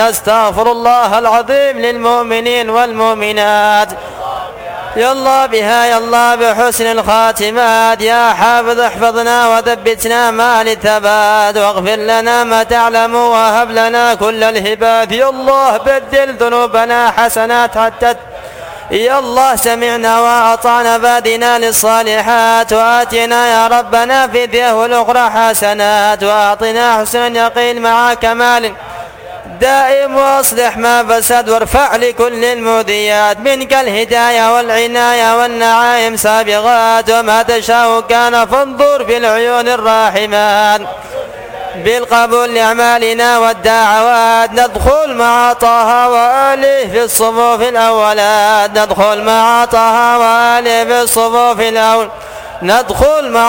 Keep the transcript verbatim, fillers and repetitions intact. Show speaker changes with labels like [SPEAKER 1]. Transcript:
[SPEAKER 1] أستغفر الله العظيم للمؤمنين والمؤمنات. يا الله بها يا الله بحسن الخاتمات. يا حافظ احفظنا وثبتنا مع الثبات، واغفر لنا ما تعلم وهب لنا كل الهبات. يا الله بدل ذنوبنا حسنات حتى يا الله سمعنا وأطعنا فادنا للصالحات، وآتنا يا ربنا في الدنيا والأخرى حسنات، وأعطنا حسن يقين مع كمال دائم، واصلح ما فسد، وارفع لكل المذيات منك الهداية والعناية والنعائم سابغات. وما تشاء كان فانظر في العيون الراحمات بالقبول لأعمالنا والدعوات. ندخل مع طه وآله في الصفوف الأولات، ندخل مع طه وآله في الصفوف الأول، ندخل مع